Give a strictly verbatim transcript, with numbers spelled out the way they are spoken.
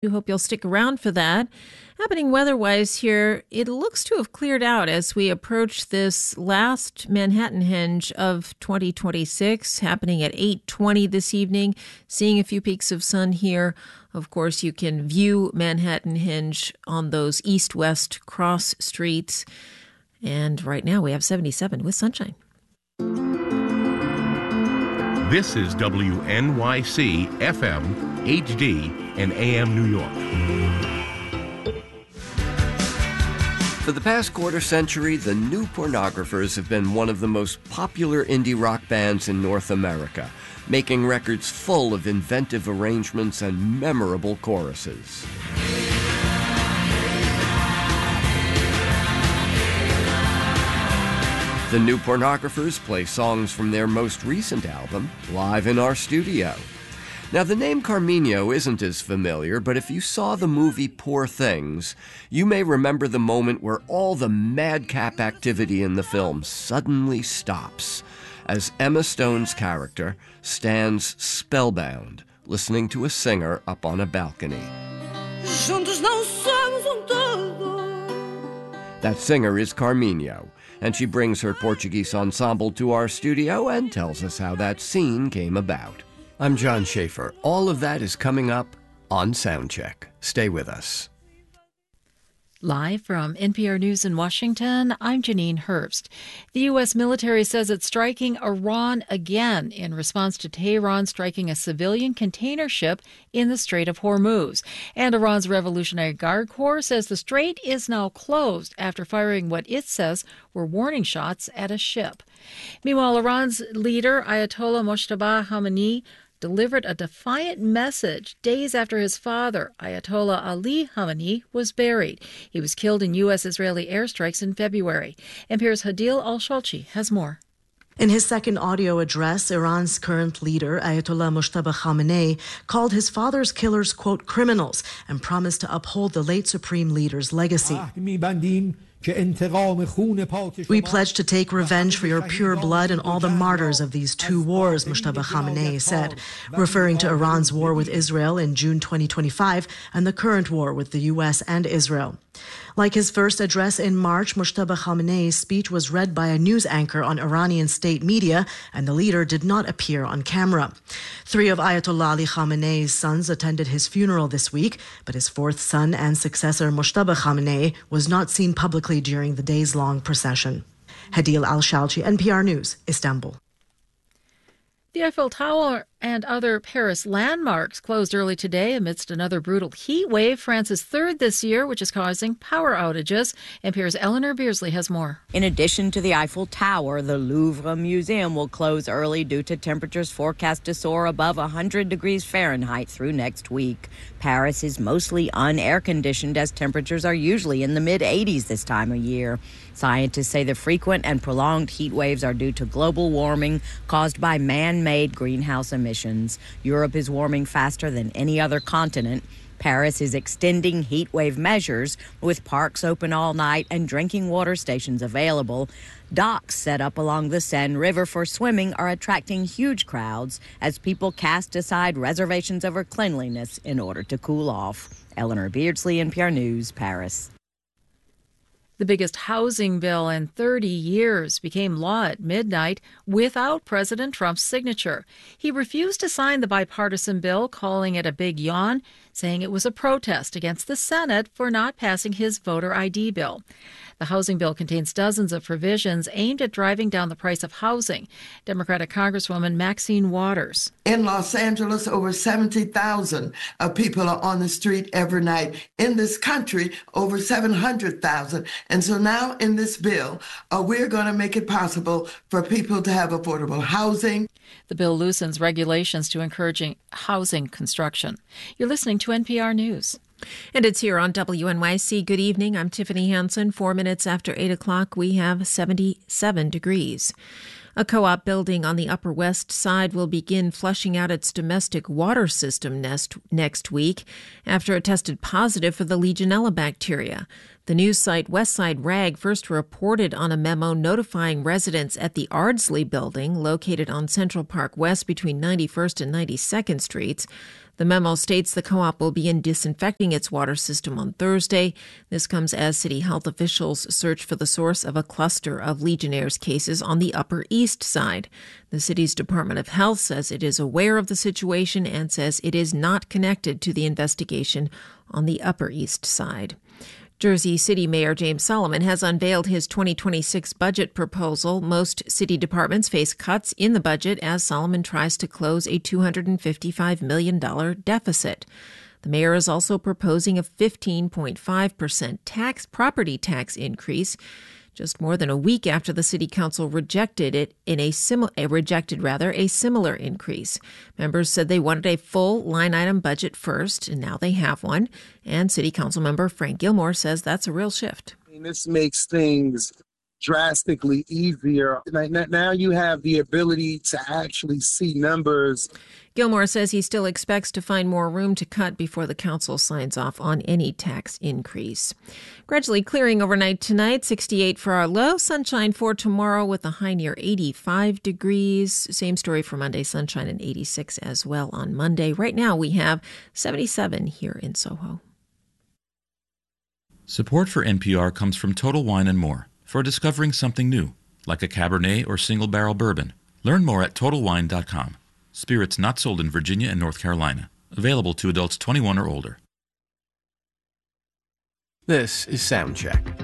We hope you'll stick around for that. Happening weather-wise here, it looks to have cleared out as we approach this last Manhattan Henge of twenty twenty-six, happening at eight twenty this evening. Seeing a few peaks of sun here. Of course, you can view Manhattan Henge on those east-west cross streets. And right now we have seventy-seven with sunshine. This is W N Y C F M, H D, and A M New York. For the past quarter century, the New Pornographers have been one of the most popular indie rock bands in North America, making records full of inventive arrangements and memorable choruses. The New Pornographers play songs from their most recent album, live in our studio. Now, the name Carminio isn't as familiar, but if you saw the movie Poor Things, you may remember the moment where all the madcap activity in the film suddenly stops, as Emma Stone's character stands spellbound, listening to a singer up on a balcony. That singer is Carminio, and she brings her Portuguese ensemble to our studio and tells us how that scene came about. I'm John Schaefer. All of that is coming up on Soundcheck. Stay with us. Live from N P R News in Washington, I'm Janine Herbst. The U S military says it's striking Iran again in response to Tehran striking a civilian container ship in the Strait of Hormuz. And Iran's Revolutionary Guard Corps says the strait is now closed after firing what it says were warning shots at a ship. Meanwhile, Iran's leader, Ayatollah Mojtaba Khamenei, delivered a defiant message days after his father, Ayatollah Ali Khamenei, was buried. He was killed in U S-Israeli airstrikes in February. N P R's Hadil Al-Shalchi has more. In his second audio address, Iran's current leader, Ayatollah Mojtaba Khamenei, called his father's killers, quote, criminals, and promised to uphold the late supreme leader's legacy. We pledge to take revenge for your pure blood and all the martyrs of these two wars, Mojtaba Khamenei said, referring to Iran's war with Israel in June twenty twenty-five and the current war with the U S and Israel. Like his first address in March, Mojtaba Khamenei's speech was read by a news anchor on Iranian state media, and the leader did not appear on camera. Three of Ayatollah Ali Khamenei's sons attended his funeral this week, but his fourth son and successor, Mojtaba Khamenei, was not seen publicly during the days-long procession. Hadil Al-Shalchi, N P R News, Istanbul. The Eiffel Tower and other Paris landmarks closed early today amidst another brutal heat wave, France's third this year, which is causing power outages. N P R's Eleanor Beardsley has more. In addition to the Eiffel Tower, the Louvre Museum will close early due to temperatures forecast to soar above one hundred degrees Fahrenheit through next week. Paris is mostly unair-conditioned, as temperatures are usually in the mid-eighties this time of year. Scientists say the frequent and prolonged heat waves are due to global warming caused by man-made greenhouse emissions. Europe is warming faster than any other continent. Paris is extending heat wave measures with parks open all night and drinking water stations available. Docks set up along the Seine River for swimming are attracting huge crowds as people cast aside reservations over cleanliness in order to cool off. Eleanor Beardsley, N P R News, Paris. The biggest housing bill in thirty years became law at midnight without President Trump's signature. He refused to sign the bipartisan bill, calling it a big yawn, saying it was a protest against the Senate for not passing his voter I D bill. The housing bill contains dozens of provisions aimed at driving down the price of housing. Democratic Congresswoman Maxine Waters. In Los Angeles, over seventy thousand uh, people are on the street every night. In this country, over seven hundred thousand. And so now in this bill, uh, we're going to make it possible for people to have affordable housing. The bill loosens regulations to encouraging housing construction. You're listening to N P R News. And it's here on W N Y C. Good evening. I'm Tiffany Hansen. Four minutes after eight o'clock, we have seventy-seven degrees. A co-op building on the Upper West Side will begin flushing out its domestic water system next, next week after it tested positive for the Legionella bacteria. The news site Westside Rag first reported on a memo notifying residents at the Ardsley building, located on Central Park West between ninety-first and ninety-second Streets. The memo states the co-op will begin disinfecting its water system on Thursday. This comes as city health officials search for the source of a cluster of Legionnaires' cases on the Upper East Side. The city's Department of Health says it is aware of the situation and says it is not connected to the investigation on the Upper East Side. Jersey City Mayor James Solomon has unveiled his twenty twenty-six budget proposal. Most city departments face cuts in the budget as Solomon tries to close a two hundred fifty-five million dollars deficit. The mayor is also proposing a fifteen point five percent tax property tax increase, just more than a week after the city council rejected it in a similar rejected rather a similar increase. Members said they wanted a full line item budget first, and now they have one. And city council member Frank Gilmore says that's a real shift. And this makes things drastically easier. Now you have the ability to actually see numbers. Gilmore says he still expects to find more room to cut before the council signs off on any tax increase. Gradually clearing overnight tonight, sixty-eight for our low, sunshine for tomorrow with a high near eighty-five degrees. Same story for Monday, sunshine and eighty-six as well on Monday. Right now we have seventy-seven here in Soho. Support for N P R comes from Total Wine and More for discovering something new, like a Cabernet or single-barrel bourbon. Learn more at total wine dot com. Spirits not sold in Virginia and North Carolina. Available to adults twenty-one or older. This is Soundcheck.